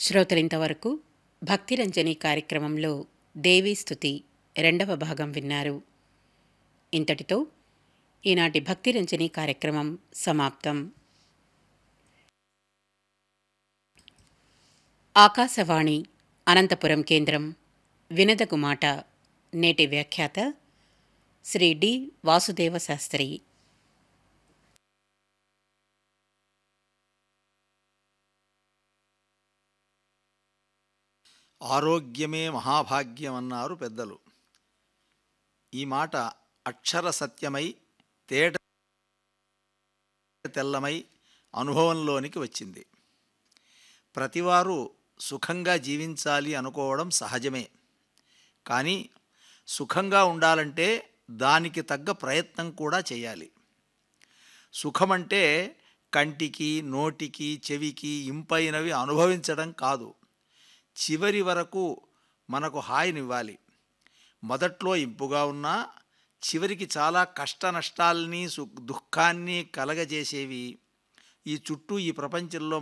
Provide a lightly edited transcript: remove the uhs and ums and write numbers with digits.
శ్రోతలింతవరకు భక్తిరంజని కార్యక్రమంలో దేవీ స్తుతి రెండవ భాగం విన్నారు. ఇంతటితో ఈనాటి భక్తిరంజని కార్యక్రమం సమాప్తం. ఆకాశవాణి అనంతపురం కేంద్రం. వినదగు మాట. నేటి వ్యాఖ్యాత శ్రీ డి వాసుదేవ శాస్త్రి. ఆరోగ్యమే మహాభాగ్యం అన్నారు పెద్దలు. ఈ మాట అక్షర సత్యమై తేట తెల్లమై అనుభవంలోనికి వచ్చింది. ప్రతివారు సుఖంగా జీవించాలి అనుకోవడం సహజమే. కానీ సుఖంగా ఉండాలంటే దానికి తగ్గ ప్రయత్నం కూడా చేయాలి. సుఖమంటే కంటికి, నోటికి, చెవికి ఇంపైనవి అనుభవించడం కాదు. చివరి వరకు మనకు హాయినివ్వాలి. మొదట్లో ఇంపుగా ఉన్నా చివరికి చాలా కష్ట నష్టాల్ని దుఃఖాన్ని కలగజేసేవి ఈ చుట్టూ ఈ ప్రపంచంలో